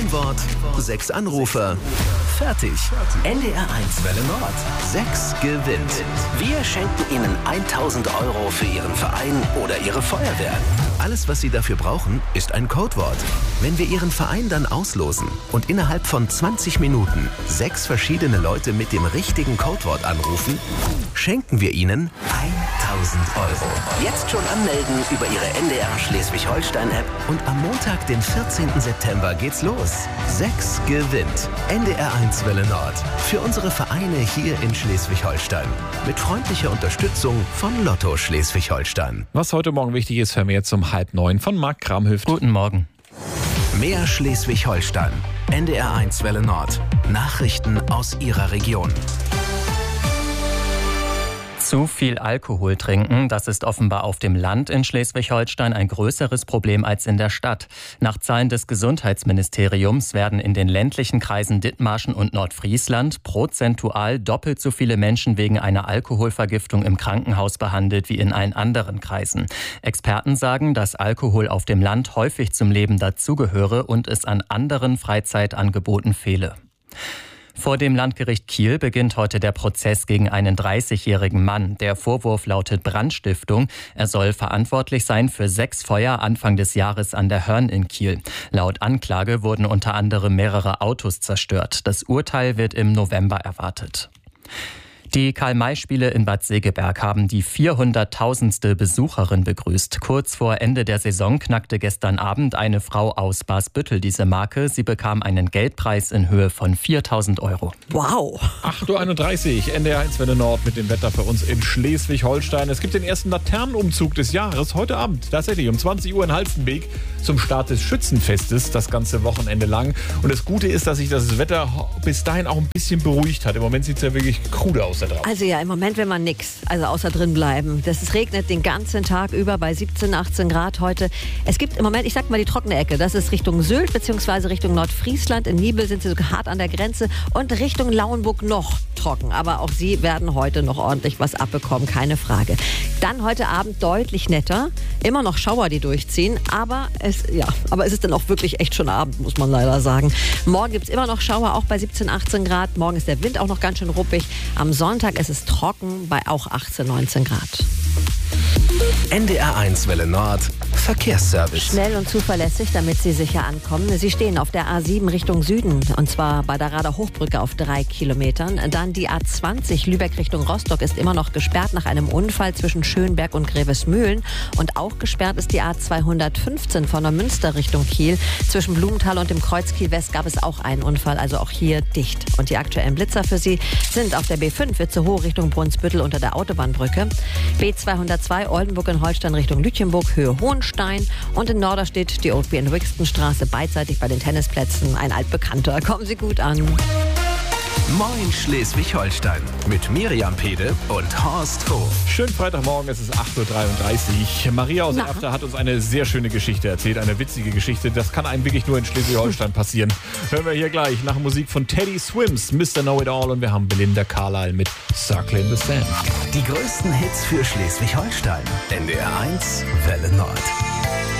Ein Wort, 6 Anrufer. Fertig. NDR1 Welle Nord. 6 gewinnt. Wir schenken Ihnen 1.000 € für Ihren Verein oder Ihre Feuerwehr. Alles, was Sie dafür brauchen, ist ein Codewort. Wenn wir Ihren Verein dann auslosen und innerhalb von 20 Minuten 6 verschiedene Leute mit dem richtigen Codewort anrufen, schenken wir Ihnen 1.000 €. Jetzt schon anmelden über Ihre NDR Schleswig-Holstein-App. und am Montag, den 14. September, geht's los. 6 gewinnt. NDR1 Welle Nord. Für unsere Vereine hier in Schleswig-Holstein. Mit freundlicher Unterstützung von Lotto Schleswig-Holstein. Was heute Morgen wichtig ist, hören wir jetzt um 8:30 von Marc Kramhüft. Guten Morgen. Mehr Schleswig-Holstein. NDR1 Welle Nord. Nachrichten aus Ihrer Region. Zu viel Alkohol trinken, das ist offenbar auf dem Land in Schleswig-Holstein ein größeres Problem als in der Stadt. Nach Zahlen des Gesundheitsministeriums werden in den ländlichen Kreisen Dithmarschen und Nordfriesland prozentual doppelt so viele Menschen wegen einer Alkoholvergiftung im Krankenhaus behandelt wie in allen anderen Kreisen. Experten sagen, dass Alkohol auf dem Land häufig zum Leben dazugehöre und es an anderen Freizeitangeboten fehle. Vor dem Landgericht Kiel beginnt heute der Prozess gegen einen 30-jährigen Mann. Der Vorwurf lautet Brandstiftung. Er soll verantwortlich sein für 6 Feuer Anfang des Jahres an der Hörn in Kiel. Laut Anklage wurden unter anderem mehrere Autos zerstört. Das Urteil wird im November erwartet. Die Karl-May-Spiele in Bad Segeberg haben die 400.000. Besucherin begrüßt. Kurz vor Ende der Saison knackte gestern Abend eine Frau aus Basbüttel diese Marke. Sie bekam einen Geldpreis in Höhe von 4.000 €. Wow. 8:31 Uhr, NDR1 Welle Nord mit dem Wetter für uns in Schleswig-Holstein. Es gibt den ersten Laternenumzug des Jahres heute Abend, tatsächlich um 20 Uhr in Halstenbeek zum Start des Schützenfestes, das ganze Wochenende lang. Und das Gute ist, dass sich das Wetter bis dahin auch ein bisschen beruhigt hat. Im Moment sieht es ja wirklich krude aus da draußen. Also ja, im Moment will man nix, also außer drin bleiben. Es regnet den ganzen Tag über bei 17, 18 Grad heute. Es gibt im Moment, ich sag mal, die trockene Ecke. Das ist Richtung Sylt bzw. Richtung Nordfriesland. In Nibel sind sie sogar hart an der Grenze und Richtung Lauenburg noch trocken. Aber auch sie werden heute noch ordentlich was abbekommen, keine Frage. Dann heute Abend deutlich netter. Immer noch Schauer, die durchziehen. Aber es ist dann auch wirklich echt schon Abend, muss man leider sagen. Morgen gibt es immer noch Schauer, auch bei 17, 18 Grad. Morgen ist der Wind auch noch ganz schön ruppig. Am Sonntag ist es trocken bei auch 18, 19 Grad. NDR1 Welle Nord. Verkehrsservice. Schnell und zuverlässig, damit Sie sicher ankommen. Sie stehen auf der A7 Richtung Süden, und zwar bei der Rader Hochbrücke auf 3 Kilometern. Dann die A20 Lübeck Richtung Rostock ist immer noch gesperrt nach einem Unfall zwischen Schönberg und Grevesmühlen. Und auch gesperrt ist die A215 von Neumünster Richtung Kiel. Zwischen Blumenthal und dem Kreuz Kiel West gab es auch einen Unfall, also auch hier dicht. Und die aktuellen Blitzer für Sie sind auf der B5 Witzehoe Richtung Brunsbüttel unter der Autobahnbrücke. B202 Oldenburg in Holstein Richtung Lütjenburg, Höhe Hohenstein. Und in Norderstedt die Oldby in Wixtonstraße beidseitig bei den Tennisplätzen. Ein altbekannter. Kommen Sie gut an. Moin Schleswig-Holstein. Mit Miriam Pede und Horst Hof. Schönen Freitagmorgen, es ist 8:33 Uhr. Maria aus Erfter hat uns eine sehr schöne Geschichte erzählt, eine witzige Geschichte. Das kann einem wirklich nur in Schleswig-Holstein passieren. Hören wir hier gleich nach Musik von Teddy Swims, Mr. Know-It-All, und wir haben Belinda Carlisle mit Circle in the Sand. Die größten Hits für Schleswig-Holstein. NDR1 Welle Nord.